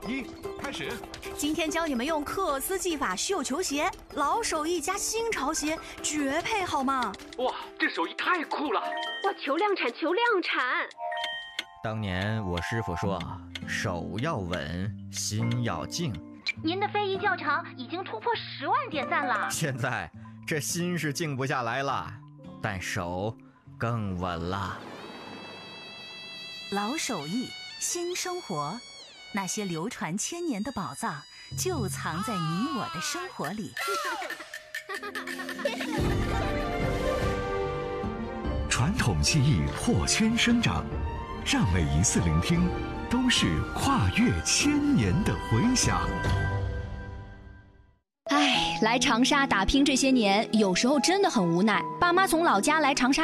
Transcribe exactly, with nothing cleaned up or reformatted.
一，开始。 今天教你们用克斯技法绣球鞋，老手艺加新潮鞋，绝配好吗？ 哇，这手艺太酷了！ 哇，求量产，求量产！ 当年我师傅说，手要稳，心要静。 您的非遗教程已经突破十万点赞了。 现在这心是静不下来了，但手更稳了。 老手艺，新生活，那些流传千年的宝藏，就藏在你我的生活里。 传统技艺破圈生长，让每一次聆听都是跨越千年的回响。 唉，来长沙打拼这些年，有时候真的很无奈。爸妈从老家来长沙